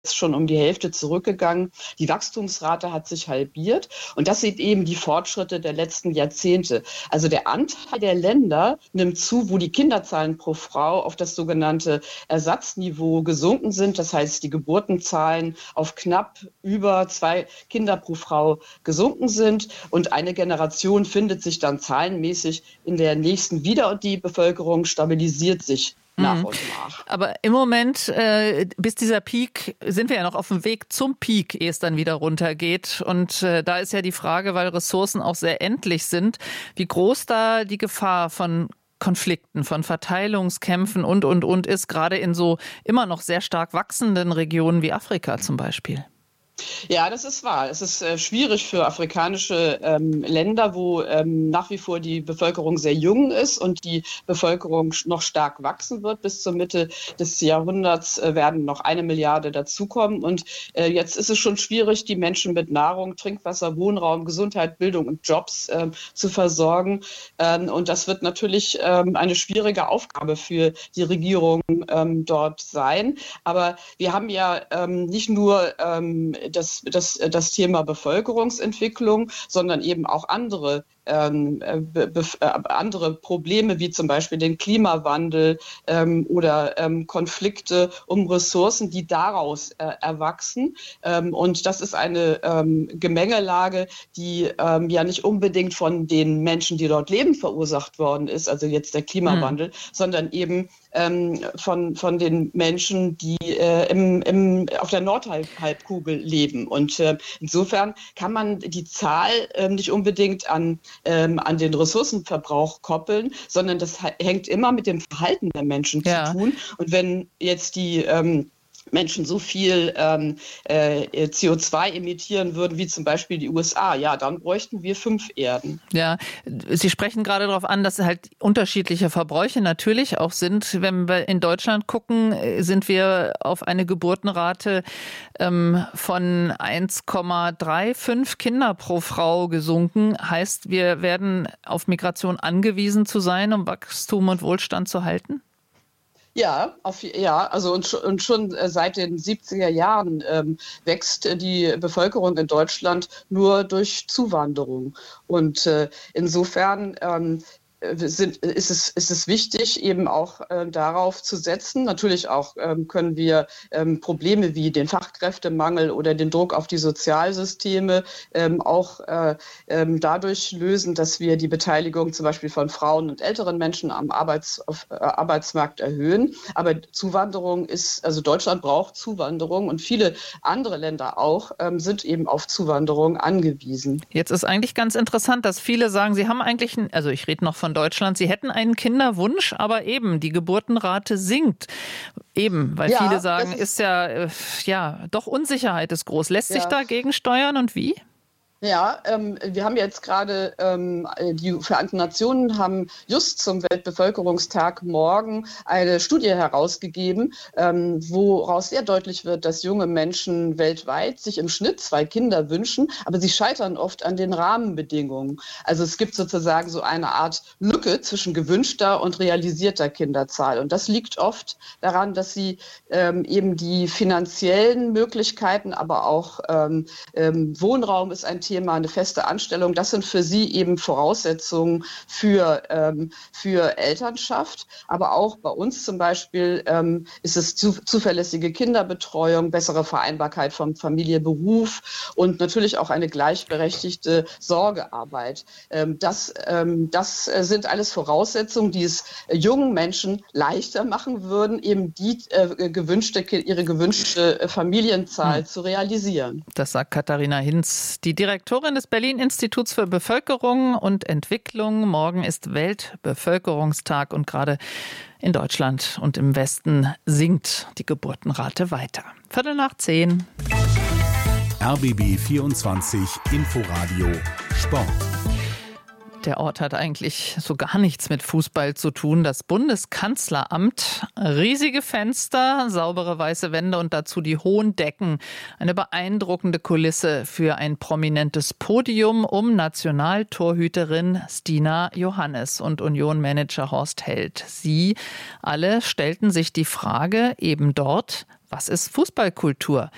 schon um die Hälfte zurückgegangen. Die Wachstumsrate hat sich halbiert. Und das sind eben die Fortschritte der letzten Jahrzehnte. Also der Anteil der Länder nimmt zu, wo die Kinderzahlen pro Frau auf das sogenannte Ersatzniveau gesunken sind. Das heißt, die Geburtenzahlen auf knapp über 2 Kinder pro Frau gesunken sind. Und eine Generation findet sich dann zahlenmäßig in der nächsten wieder und die Bevölkerung stabilisiert sich nach und nach. Aber im Moment, bis dieser Peak, sind wir ja noch auf dem Weg zum Peak, ehe es dann wieder runtergeht. Und da ist ja die Frage, weil Ressourcen auch sehr endlich sind, wie groß da die Gefahr von Konflikten, von Verteilungskämpfen und ist, gerade in so immer noch sehr stark wachsenden Regionen wie Afrika zum Beispiel. Ja, das ist wahr. Es ist schwierig für afrikanische Länder, wo nach wie vor die Bevölkerung sehr jung ist und die Bevölkerung noch stark wachsen wird. Bis zur Mitte des Jahrhunderts werden noch 1 Milliarde dazukommen. Und jetzt ist es schon schwierig, die Menschen mit Nahrung, Trinkwasser, Wohnraum, Gesundheit, Bildung und Jobs zu versorgen. Und das wird natürlich eine schwierige Aufgabe für die Regierung dort sein. Aber wir haben ja nicht nur das Thema Bevölkerungsentwicklung, sondern eben auch andere Probleme, wie zum Beispiel den Klimawandel oder Konflikte um Ressourcen, die daraus erwachsen. Und das ist eine Gemengelage, die ja nicht unbedingt von den Menschen, die dort leben, verursacht worden ist, also jetzt der Klimawandel, sondern eben von den Menschen, die auf der Nordhalbkugel leben. Und insofern kann man die Zahl nicht unbedingt an den Ressourcenverbrauch koppeln, sondern das hängt immer mit dem Verhalten der Menschen zu tun. Und wenn jetzt die Menschen so viel CO2 emittieren würden, wie zum Beispiel die USA, ja, dann bräuchten wir 5 Erden. Ja, Sie sprechen gerade darauf an, dass halt unterschiedliche Verbräuche natürlich auch sind. Wenn wir in Deutschland gucken, sind wir auf eine Geburtenrate von 1,35 Kinder pro Frau gesunken. Heißt, wir werden auf Migration angewiesen zu sein, um Wachstum und Wohlstand zu halten? Ja, also und schon seit den 70er Jahren wächst die Bevölkerung in Deutschland nur durch Zuwanderung. Und insofern ist es wichtig, eben auch darauf zu setzen. Natürlich auch können wir Probleme wie den Fachkräftemangel oder den Druck auf die Sozialsysteme auch dadurch lösen, dass wir die Beteiligung zum Beispiel von Frauen und älteren Menschen am Arbeitsmarkt erhöhen. Aber Zuwanderung also Deutschland braucht Zuwanderung und viele andere Länder auch sind eben auf Zuwanderung angewiesen. Jetzt ist eigentlich ganz interessant, dass viele sagen, sie haben eigentlich, also ich rede noch von Deutschland, sie hätten einen Kinderwunsch, aber eben die Geburtenrate sinkt. Eben, weil viele sagen, ist ja doch Unsicherheit ist groß. Lässt sich dagegen steuern und wie? Ja, wir haben jetzt gerade, die Vereinten Nationen haben just zum Weltbevölkerungstag morgen eine Studie herausgegeben, woraus sehr deutlich wird, dass junge Menschen weltweit sich im Schnitt 2 Kinder wünschen, aber sie scheitern oft an den Rahmenbedingungen. Also es gibt sozusagen so eine Art Lücke zwischen gewünschter und realisierter Kinderzahl. Und das liegt oft daran, dass sie eben die finanziellen Möglichkeiten, aber auch Wohnraum ist ein Thema, eine feste Anstellung, das sind für sie eben Voraussetzungen für Elternschaft. Aber auch bei uns zum Beispiel ist es zuverlässige Kinderbetreuung, bessere Vereinbarkeit von Familie, Beruf und natürlich auch eine gleichberechtigte Sorgearbeit. Das sind alles Voraussetzungen, die es jungen Menschen leichter machen würden, eben ihre gewünschte Familienzahl zu realisieren. Das sagt Katharina Hinz, die Direktorin des Berlin-Instituts für Bevölkerung und Entwicklung. Morgen ist Weltbevölkerungstag und gerade in Deutschland und im Westen sinkt die Geburtenrate weiter. 9:15. RBB 24 Inforadio Sport. Der Ort hat eigentlich so gar nichts mit Fußball zu tun. Das Bundeskanzleramt, riesige Fenster, saubere weiße Wände und dazu die hohen Decken. Eine beeindruckende Kulisse für ein prominentes Podium um Nationaltorhüterin Stina Johannes und Union-Manager Horst Held. Sie alle stellten sich die Frage eben dort: Was ist Fußballkultur?